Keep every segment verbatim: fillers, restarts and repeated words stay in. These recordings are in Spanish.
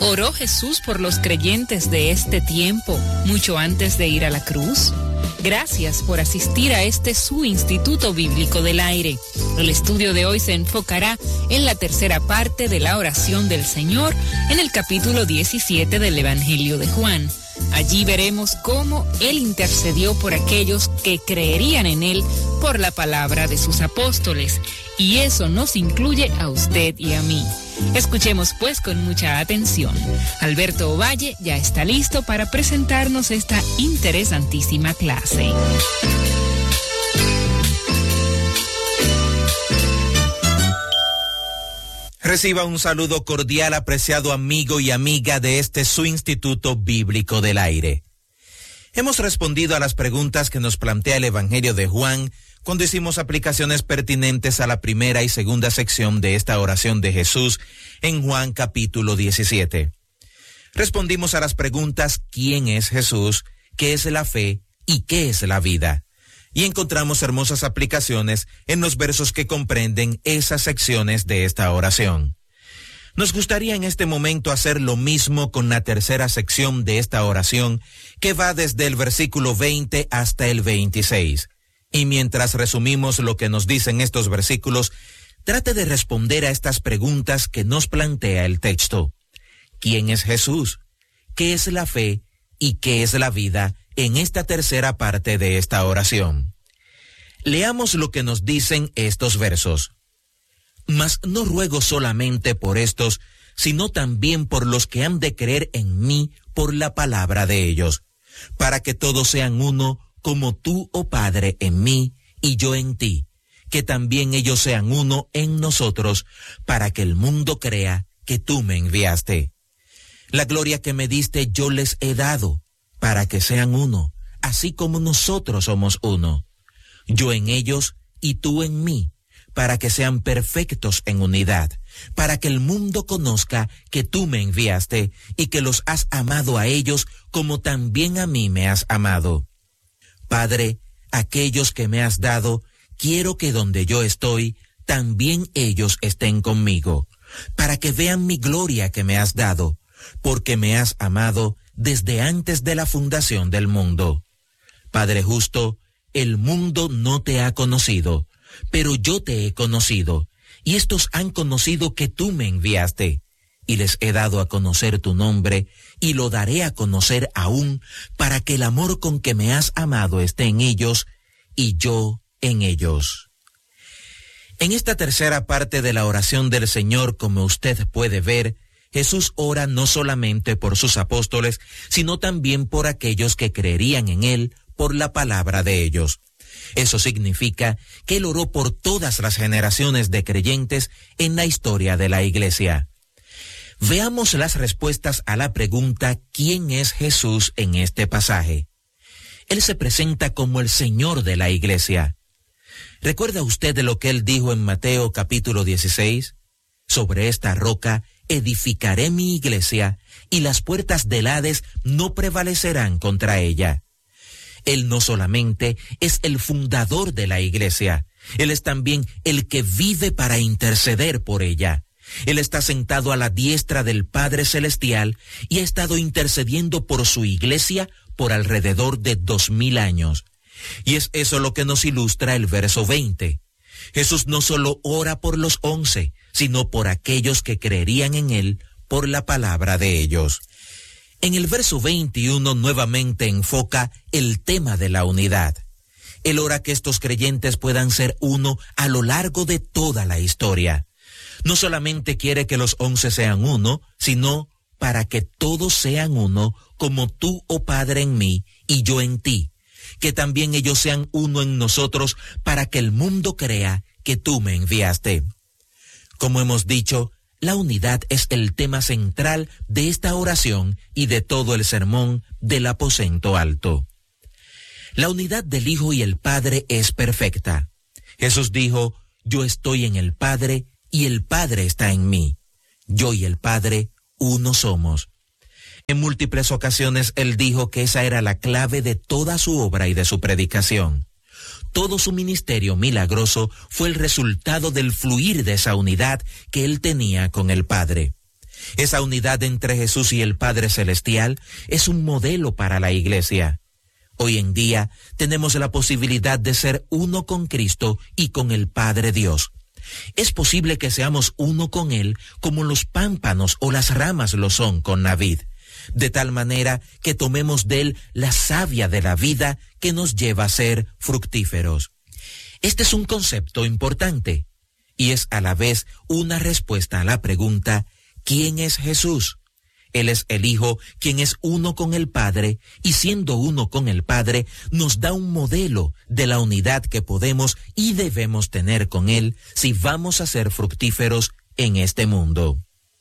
¿Oró Jesús por los creyentes de este tiempo, mucho antes de ir a la cruz? Gracias por asistir a este su Instituto Bíblico del Aire. El estudio de hoy se enfocará en la tercera parte de la oración del Señor en el capítulo diecisiete del Evangelio de Juan. Allí veremos cómo Él intercedió por aquellos que creerían en Él por la palabra de sus apóstoles. Y eso nos incluye a usted y a mí. Escuchemos pues con mucha atención. Alberto Ovalle ya está listo para presentarnos esta interesantísima clase. Reciba un saludo cordial, apreciado amigo y amiga de este su Instituto Bíblico del Aire. Hemos respondido a las preguntas que nos plantea el Evangelio de Juan cuando hicimos aplicaciones pertinentes a la primera y segunda sección de esta oración de Jesús en Juan capítulo diecisiete. Respondimos a las preguntas ¿quién es Jesús?, ¿qué es la fe? ¿Y qué es la vida? Y encontramos hermosas aplicaciones en los versos que comprenden esas secciones de esta oración. Nos gustaría en este momento hacer lo mismo con la tercera sección de esta oración, que va desde el versículo veinte hasta el veintiséis. Y mientras resumimos lo que nos dicen estos versículos, trate de responder a estas preguntas que nos plantea el texto. ¿Quién es Jesús? ¿Qué es la fe? ¿Y qué es la vida? En esta tercera parte de esta oración. Leamos lo que nos dicen estos versos. Mas no ruego solamente por estos, sino también por los que han de creer en mí por la palabra de ellos, para que todos sean uno, como tú, oh Padre, en mí y yo en ti, que también ellos sean uno en nosotros, para que el mundo crea que tú me enviaste. La gloria que me diste yo les he dado, para que sean uno, así como nosotros somos uno. Yo en ellos y tú en mí, para que sean perfectos en unidad, para que el mundo conozca que tú me enviaste y que los has amado a ellos como también a mí me has amado. Padre, aquellos que me has dado, quiero que donde yo estoy, también ellos estén conmigo, para que vean mi gloria que me has dado, porque me has amado desde antes de la fundación del mundo. Padre justo, el mundo no te ha conocido, pero yo te he conocido, y estos han conocido que tú me enviaste, y les he dado a conocer tu nombre, y lo daré a conocer aún, para que el amor con que me has amado esté en ellos, y yo en ellos. En esta tercera parte de la oración del Señor, como usted puede ver, Jesús ora no solamente por sus apóstoles, sino también por aquellos que creerían en Él por la palabra de ellos. Eso significa que Él oró por todas las generaciones de creyentes en la historia de la Iglesia. Veamos las respuestas a la pregunta ¿quién es Jesús en este pasaje? Él se presenta como el Señor de la Iglesia. ¿Recuerda usted de lo que Él dijo en Mateo capítulo dieciséis? Sobre esta roca edificaré mi iglesia, y las puertas del Hades no prevalecerán contra ella. Él no solamente es el fundador de la iglesia, Él es también el que vive para interceder por ella. Él está sentado a la diestra del Padre Celestial y ha estado intercediendo por su iglesia por alrededor de dos mil años. Y es eso lo que nos ilustra el verso veinte. Jesús no solo ora por los once, sino por aquellos que creerían en Él por la palabra de ellos. En el verso veintiuno nuevamente enfoca el tema de la unidad. Él ora que estos creyentes puedan ser uno a lo largo de toda la historia. No solamente quiere que los once sean uno, sino para que todos sean uno, como tú, oh Padre, en mí y yo en ti, que también ellos sean uno en nosotros, para que el mundo crea que tú me enviaste. Como hemos dicho, la unidad es el tema central de esta oración y de todo el sermón del aposento alto. La unidad del Hijo y el Padre es perfecta. Jesús dijo, yo estoy en el Padre y el Padre está en mí. Yo y el Padre uno somos. En múltiples ocasiones Él dijo que esa era la clave de toda su obra y de su predicación. Todo su ministerio milagroso fue el resultado del fluir de esa unidad que Él tenía con el Padre. Esa unidad entre Jesús y el Padre Celestial es un modelo para la Iglesia. Hoy en día tenemos la posibilidad de ser uno con Cristo y con el Padre Dios. Es posible que seamos uno con Él como los pámpanos o las ramas lo son con la vid, de tal manera que tomemos de Él la savia de la vida que nos lleva a ser fructíferos. Este es un concepto importante y es a la vez una respuesta a la pregunta: ¿quién es Jesús? Él es el Hijo, quien es uno con el Padre, y siendo uno con el Padre, nos da un modelo de la unidad que podemos y debemos tener con Él si vamos a ser fructíferos en este mundo.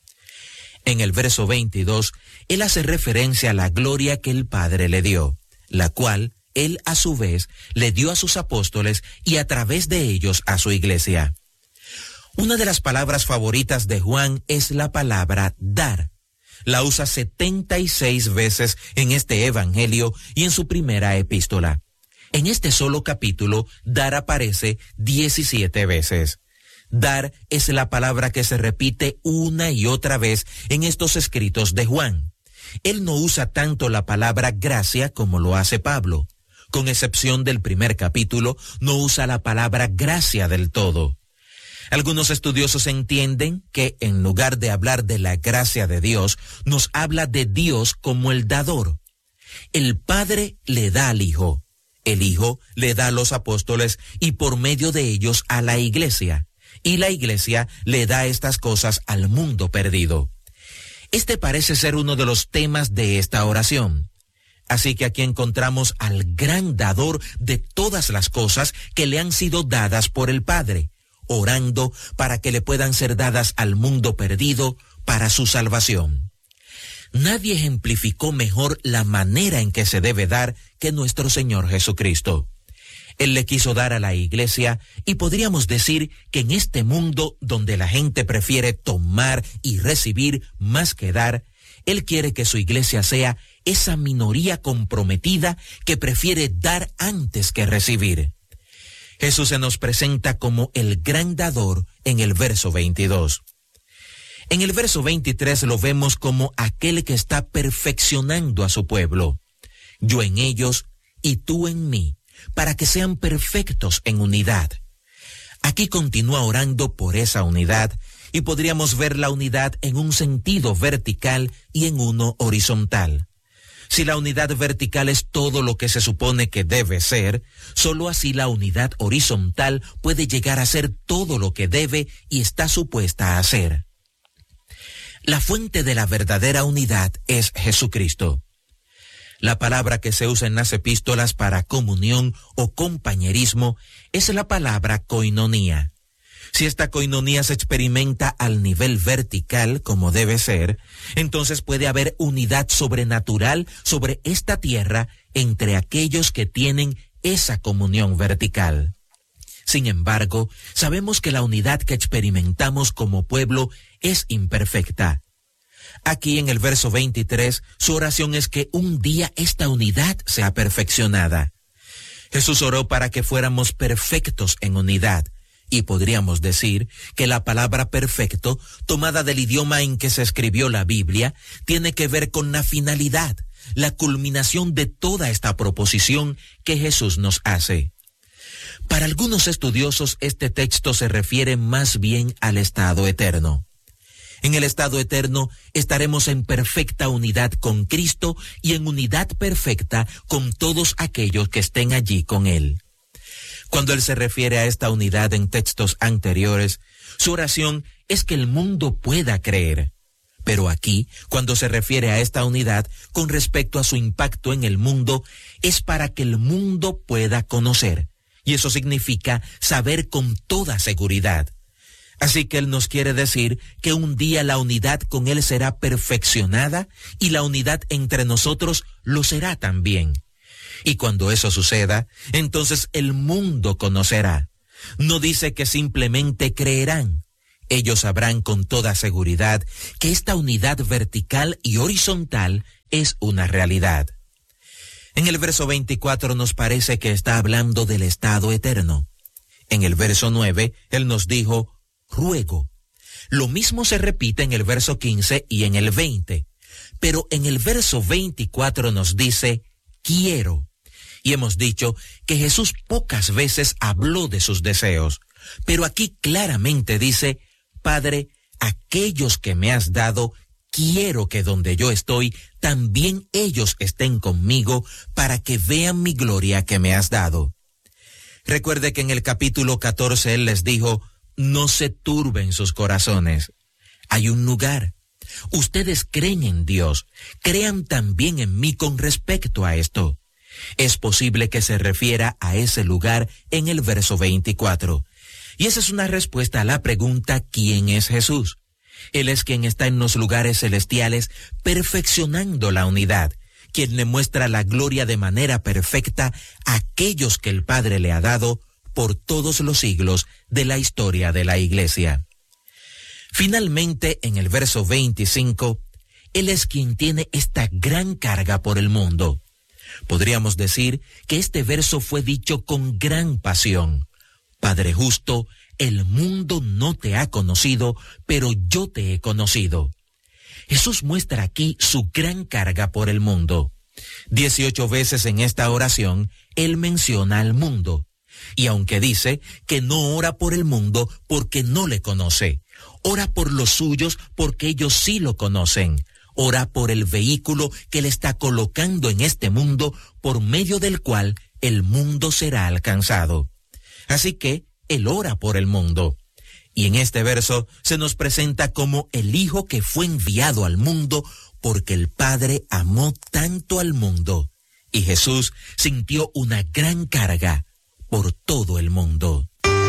En el verso veintidós, Él hace referencia a la gloria que el Padre le dio, la cual Él a su vez le dio a sus apóstoles y a través de ellos a su iglesia. Una de las palabras favoritas de Juan es la palabra dar. La usa setenta y seis veces en este evangelio y en su primera epístola. En este solo capítulo, dar aparece diecisiete veces. Dar es la palabra que se repite una y otra vez en estos escritos de Juan. Él no usa tanto la palabra gracia como lo hace Pablo. Con excepción del primer capítulo, no usa la palabra gracia del todo. Algunos estudiosos entienden que en lugar de hablar de la gracia de Dios, nos habla de Dios como el dador. El Padre le da al Hijo, el Hijo le da a los apóstoles y por medio de ellos a la Iglesia, y la Iglesia le da estas cosas al mundo perdido. Este parece ser uno de los temas de esta oración. Así que aquí encontramos al gran dador de todas las cosas que le han sido dadas por el Padre, orando para que le puedan ser dadas al mundo perdido para su salvación. Nadie ejemplificó mejor la manera en que se debe dar que nuestro Señor Jesucristo. Él le quiso dar a la iglesia y podríamos decir que en este mundo donde la gente prefiere tomar y recibir más que dar, Él quiere que su iglesia sea esa minoría comprometida que prefiere dar antes que recibir. Jesús se nos presenta como el gran dador en el verso veintidós. En el verso veintitrés lo vemos como aquel que está perfeccionando a su pueblo. Yo en ellos y tú en mí, para que sean perfectos en unidad. Aquí continúa orando por esa unidad y podríamos ver la unidad en un sentido vertical y en uno horizontal. Si la unidad vertical es todo lo que se supone que debe ser, solo así la unidad horizontal puede llegar a ser todo lo que debe y está supuesta a ser. La fuente de la verdadera unidad es Jesucristo. La palabra que se usa en las epístolas para comunión o compañerismo es la palabra koinonía. Si esta koinonía se experimenta al nivel vertical, como debe ser, entonces puede haber unidad sobrenatural sobre esta tierra entre aquellos que tienen esa comunión vertical. Sin embargo, sabemos que la unidad que experimentamos como pueblo es imperfecta. Aquí en el verso veintitrés, su oración es que un día esta unidad sea perfeccionada. Jesús oró para que fuéramos perfectos en unidad. Y podríamos decir que la palabra perfecto, tomada del idioma en que se escribió la Biblia, tiene que ver con la finalidad, la culminación de toda esta proposición que Jesús nos hace. Para algunos estudiosos, este texto se refiere más bien al estado eterno. En el estado eterno estaremos en perfecta unidad con Cristo y en unidad perfecta con todos aquellos que estén allí con Él. Cuando Él se refiere a esta unidad en textos anteriores, su oración es que el mundo pueda creer. Pero aquí, cuando se refiere a esta unidad con respecto a su impacto en el mundo, es para que el mundo pueda conocer. Y eso significa saber con toda seguridad. Así que Él nos quiere decir que un día la unidad con Él será perfeccionada y la unidad entre nosotros lo será también. Y cuando eso suceda, entonces el mundo conocerá. No dice que simplemente creerán. Ellos sabrán con toda seguridad que esta unidad vertical y horizontal es una realidad. En el verso veinticuatro nos parece que está hablando del estado eterno. En el verso nueve, Él nos dijo, ruego. Lo mismo se repite en el verso quince y en el veinte, pero en el verso veinticuatro nos dice, quiero. Y hemos dicho que Jesús pocas veces habló de sus deseos, pero aquí claramente dice, Padre, aquellos que me has dado, quiero que donde yo estoy, también ellos estén conmigo para que vean mi gloria que me has dado. Recuerde que en el capítulo catorce Él les dijo, no se turben sus corazones. Hay un lugar. Ustedes creen en Dios, crean también en mí con respecto a esto. Es posible que se refiera a ese lugar en el verso veinticuatro. Y esa es una respuesta a la pregunta, ¿quién es Jesús? Él es quien está en los lugares celestiales perfeccionando la unidad, quien le muestra la gloria de manera perfecta a aquellos que el Padre le ha dado por todos los siglos de la historia de la Iglesia. Finalmente, en el verso veinticinco, Él es quien tiene esta gran carga por el mundo. Podríamos decir que este verso fue dicho con gran pasión. Padre justo, el mundo no te ha conocido, pero yo te he conocido. Jesús muestra aquí su gran carga por el mundo. Dieciocho veces en esta oración, Él menciona al mundo. Y aunque dice que no ora por el mundo porque no le conoce, ora por los suyos porque ellos sí lo conocen. Ora por el vehículo que le está colocando en este mundo por medio del cual el mundo será alcanzado. Así que Él ora por el mundo. Y en este verso se nos presenta como el Hijo que fue enviado al mundo porque el Padre amó tanto al mundo. Y Jesús sintió una gran carga por todo el mundo.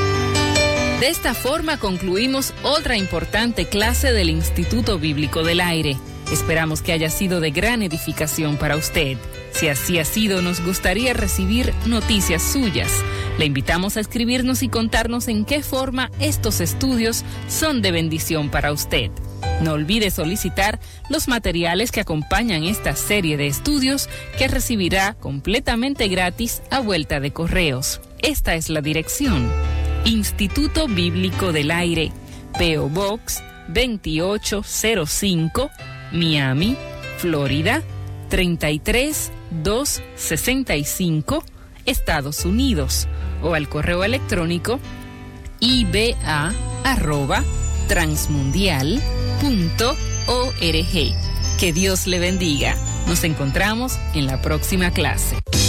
De esta forma concluimos otra importante clase del Instituto Bíblico del Aire. Esperamos que haya sido de gran edificación para usted. Si así ha sido, nos gustaría recibir noticias suyas. Le invitamos a escribirnos y contarnos en qué forma estos estudios son de bendición para usted. No olvide solicitar los materiales que acompañan esta serie de estudios que recibirá completamente gratis a vuelta de correos. Esta es la dirección: Instituto Bíblico del Aire, P O Box veintiocho cero cinco, Miami, Florida treinta y tres mil doscientos sesenta y cinco, Estados Unidos, o al correo electrónico i b a arroba transmundial punto org. Que Dios le bendiga. Nos encontramos en la próxima clase.